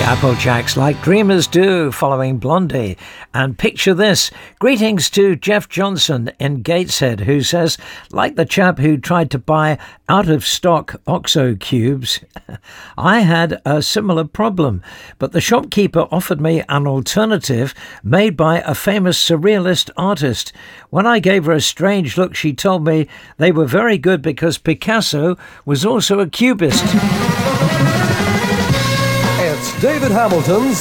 Applejacks like dreamers do, following Blondie. And picture this. Greetings to Jeff Johnson in Gateshead, who says, like the chap who tried to buy out-of-stock OXO cubes, I had a similar problem, but the shopkeeper offered me an alternative made by a famous surrealist artist. When I gave her a strange look, she told me they were very good because Picasso was also a cubist. It's David Hamilton's